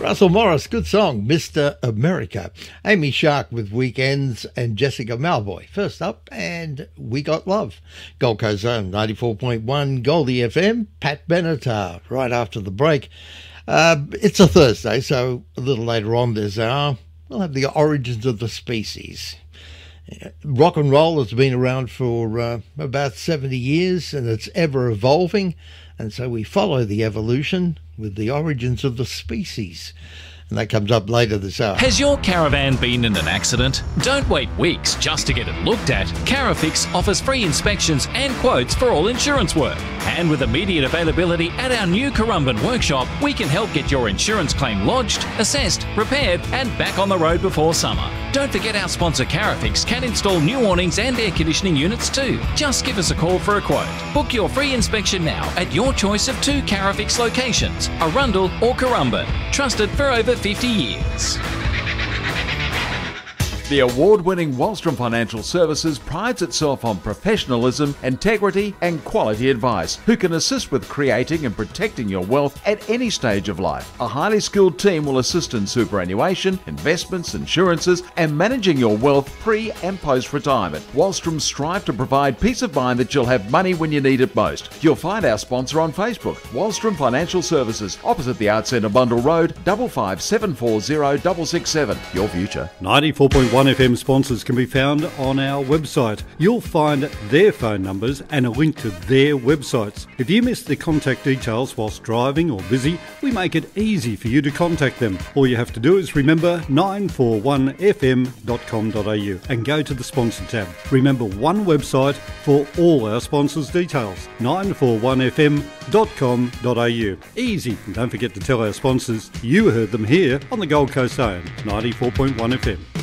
Russell Morris, good song, Mr. America. Amy Shark with Weekends and Jessica Malboy. First up, and We Got Love. Gold Coast Zone, 94.1 Goldie FM, Pat Benatar, right after the break. It's a Thursday, so a little later on this hour, we'll have the origins of the species. Rock and roll has been around for about 70 years, and it's ever evolving, and so we follow the evolution with the origins of the species. And that comes up later this hour. Has your caravan been in an accident? Don't wait weeks just to get it looked at. Carafix offers free inspections and quotes for all insurance work. And with immediate availability at our new Currumbin workshop, we can help get your insurance claim lodged, assessed, repaired and back on the road before summer. Don't forget our sponsor Carafix can install new awnings and air conditioning units too. Just give us a call for a quote. Book your free inspection now at your choice of 2 Carafix locations, Arundel or Currumbin. Trusted for over 50 years. The award-winning Wallstrom Financial Services prides itself on professionalism, integrity and quality advice, who can assist with creating and protecting your wealth at any stage of life. A highly skilled team will assist in superannuation, investments, insurances and managing your wealth pre and post-retirement. Wallstrom strive to provide peace of mind that you'll have money when you need it most. You'll find our sponsor on Facebook, Wallstrom Financial Services, opposite the Arts Centre Bundle Road, 55740667. Your future. 94.1 FM sponsors can be found on our website. You'll find their phone numbers and a link to their websites. If you miss the contact details whilst driving or busy, we make it easy for you to contact them. All you have to do is remember 941fm.com.au and go to the sponsor tab. Remember, one website for all our sponsors' details, 941fm.com.au. Easy. And don't forget to tell our sponsors you heard them here on the Gold Coast Zone, 94.1 FM.